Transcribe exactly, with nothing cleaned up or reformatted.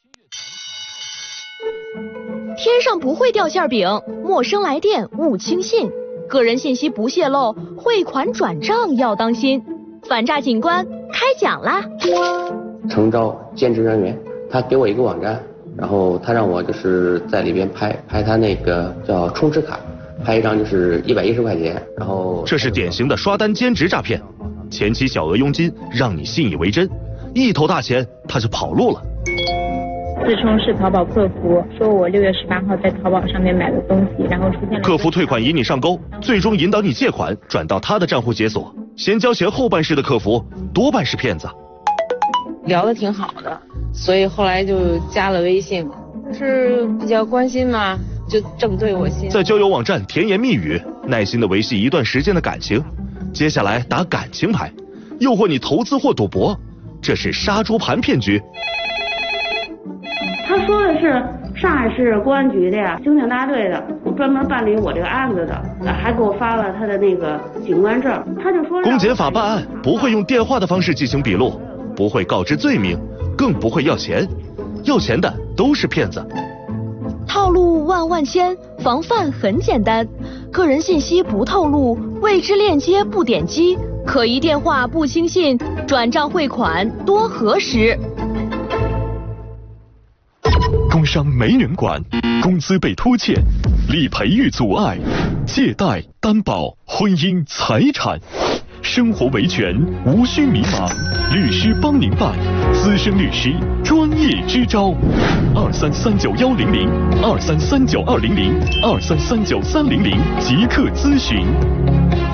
天上不会掉馅饼，陌生来电勿轻信，个人信息不泄露，汇款转账要当心。反诈警官开讲啦！ 诚招兼职人员，他给我一个网站，然后他让我就是在里边拍拍他那个叫充值卡，拍一张就是一百一十块钱，然后这是典型的刷单兼职诈骗，前期小额佣金让你信以为真，一头大钱他就跑路了。 自称是淘宝客服，说我六月十八号在淘宝上面买了东西，然后出现了客服退款引你上钩，最终引导你借款转到他的账户解锁，先交钱后办事的客服多半是骗子。 聊得挺好的，所以后来就加了微信，是比较关心嘛，就正对我心。 在交友网站甜言蜜语，耐心的维系一段时间的感情，接下来打感情牌，诱惑你投资或赌博，这是杀猪盘骗局。 他说的是上海市公安局的呀，刑警大队的，专门办理我这个案子的，还给我发了他的那个警官证。他就说公检法办案不会用电话的方式进行笔录，不会告知罪名，更不会要钱，要钱的都是骗子。 套路万万千，防范很简单，个人信息不透露，未知链接不点击，可疑电话不轻信，转账汇款多核实。 工伤没人管，工资被拖欠，理赔遇阻碍，借贷、担保、婚姻、财产，生活维权无需迷茫，律师帮您办，资深律师专业支招，二三三九幺零零，二三三九二零零，二三三九三零零，即刻咨询。